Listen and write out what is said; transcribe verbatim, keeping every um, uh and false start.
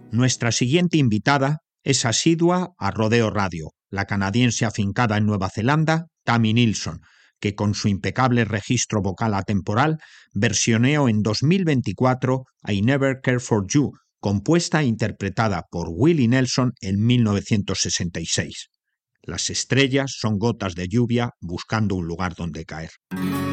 Nuestra siguiente invitada es asidua a Rodeo Radio, la canadiense afincada en Nueva Zelanda, Tami Nilsson, que con su impecable registro vocal atemporal versioneó en dos mil veinticuatro I Never Care for You, compuesta e interpretada por Willie Nelson en mil novecientos sesenta y seis. Las estrellas son gotas de lluvia buscando un lugar donde caer.